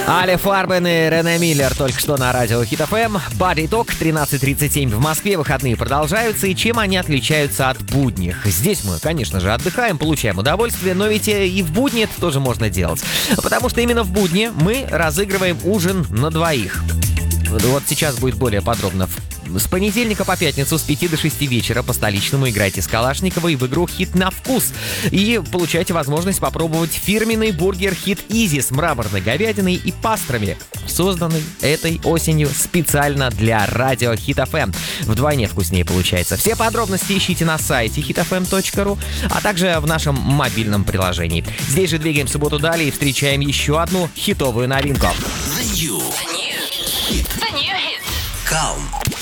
Але Фарбен и Рене Миллер только что на радио Хит ФМ. Body Talk, 13:37 в Москве. Выходные продолжаются. И чем они отличаются от будних? Здесь мы, конечно же, отдыхаем, получаем удовольствие, но ведь и в будни это тоже можно делать. Потому что именно в будни мы разыгрываем ужин на двоих. Вот сейчас будет более подробно. С понедельника по пятницу с 5 до 6 вечера по столичному играйте с Калашниковой в игру «Хит на вкус». И получайте возможность попробовать фирменный бургер «Хит Изи» с мраморной говядиной и пастрами, созданный этой осенью специально для радио Хит ФМ. Вдвойне вкуснее получается. Все подробности ищите на сайте hitfm.ru, а также в нашем мобильном приложении. Здесь же двигаем субботу далее и встречаем еще одну хитовую новинку. The new hit. Calm.